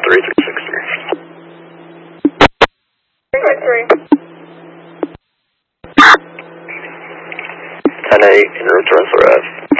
363. 353. 10-8, en route to Rensselaer Ave.